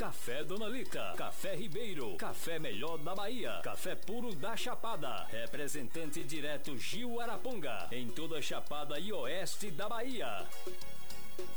Café Dona Lita, Café Ribeiro, Café Melhor da Bahia, Café Puro da Chapada, representante direto Gil Araponga, em toda a Chapada e Oeste da Bahia.